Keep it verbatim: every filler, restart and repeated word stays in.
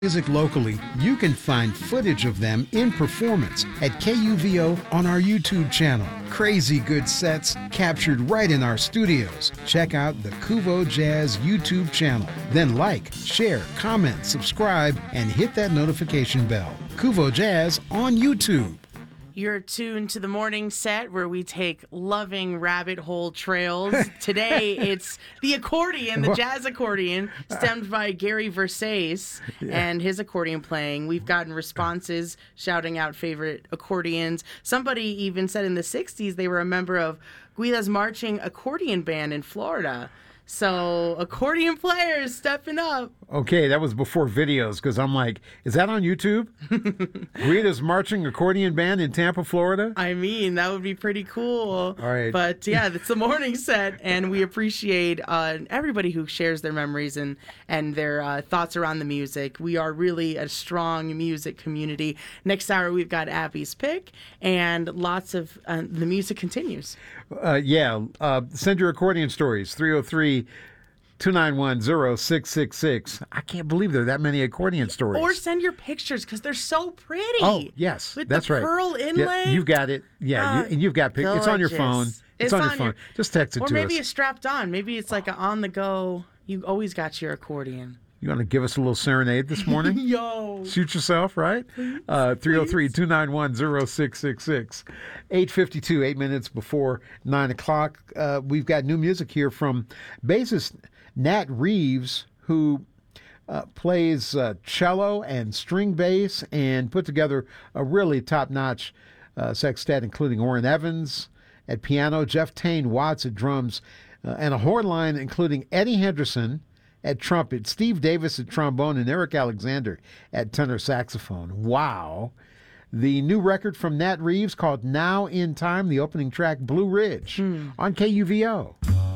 Music locally, you can find footage of them in performance at K U V O on our YouTube channel. Crazy good sets captured right in our studios. Check out the Kuvo Jazz YouTube channel. Then like, share, comment, subscribe, and hit that notification bell. Kuvo Jazz on YouTube. You're tuned to the morning set where we take loving rabbit hole trails. Today, it's the accordion, the jazz accordion, stemmed by Gary Versace yeah. and his accordion playing. We've gotten responses shouting out favorite accordions. Somebody even said in the sixties they were a member of Guida's marching accordion band in Florida. So, accordion players stepping up. Okay, that was before videos, because I'm like, is that on YouTube? Guida's Marching Accordion Band in Tampa, Florida? I mean, that would be pretty cool. All right. But yeah, it's the morning set, and we appreciate uh, everybody who shares their memories and, and their uh, thoughts around the music. We are really a strong music community. Next hour, we've got Abby's Pick, and lots of uh, the music continues. Uh, yeah, uh, send your accordion stories, three oh three, two nine one, oh six six six. I can't believe there are that many accordion stories. Or send your pictures, because they're so pretty. Oh, yes, With that's the right. pearl inlay. Yeah, you've got it. Yeah, uh, you, and you've got pictures. It's on your phone. It's, it's on your phone. Your, Just text it or to us. Or maybe it's strapped on. Maybe it's like an on-the-go. You always got your accordion. You want to give us a little serenade this morning? Yo. Suit yourself, right? Please, uh, three oh three, two nine one, oh six six six. eight fifty-two, eight minutes before nine o'clock. Uh, we've got new music here from bassist Nat Reeves, who uh, plays uh, cello and string bass and put together a really top-notch uh, sextet, including Orrin Evans at piano, Jeff Tane Watts at drums, uh, and a horn line including Eddie Henderson at trumpet, Steve Davis at trombone, and Eric Alexander at tenor saxophone. Wow. The new record from Nat Reeves called Now in Time, the opening track, Blue Ridge, hmm. on K U V O.